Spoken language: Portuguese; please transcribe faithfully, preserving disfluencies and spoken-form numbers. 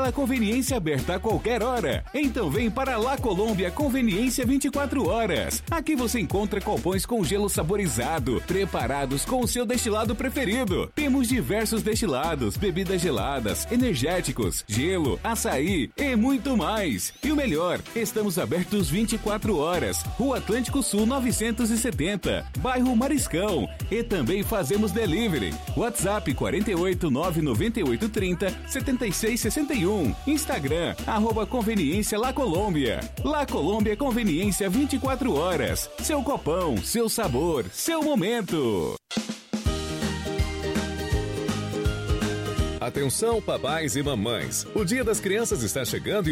La Conveniência aberta a qualquer hora. Então vem para La Colômbia Conveniência vinte e quatro horas. Aqui você encontra copões com gelo saborizado, preparados com o seu destilado preferido. Temos diversos destilados, bebidas geladas, energéticos, gelo, açaí e muito mais. E o melhor, estamos abertos vinte e quatro horas. Rua Atlântico Sul novecentos e setenta, bairro Mariscão. E também fazemos delivery. WhatsApp quatro oito nove nove oito três zero sete seis seis um. Instagram, arroba Conveniência La Colômbia. La Colômbia Conveniência vinte e quatro horas. Seu copão, seu sabor, seu momento. Atenção, papais e mamães. O Dia das Crianças está chegando e